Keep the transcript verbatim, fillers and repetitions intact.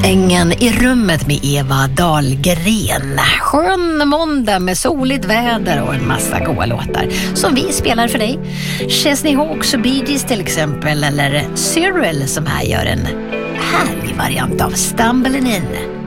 Ängen i rummet med Eva Dahlgren. Skön måndag med soligt väder och en massa goa låtar som vi spelar för dig. Chesney Hawks och Bee Gees till exempel, eller Cyril som här gör en härlig variant av Stumbling In.